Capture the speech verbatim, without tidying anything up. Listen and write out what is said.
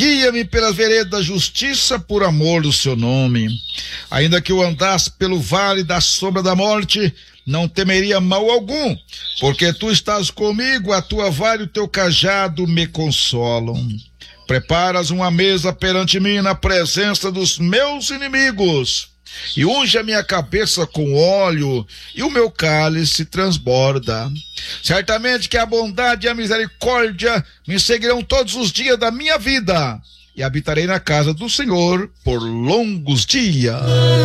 Guia-me pelas veredas da justiça por amor do seu nome. Ainda que eu andasse pelo vale da sombra da morte, não temeria mal algum, porque tu estás comigo, a tua vara e o teu cajado me consolam. Preparas uma mesa perante mim na presença dos meus inimigos, e unge a minha cabeça com óleo, e o meu cálice transborda. Certamente que a bondade e a misericórdia me seguirão todos os dias da minha vida, e habitarei na casa do Senhor por longos dias.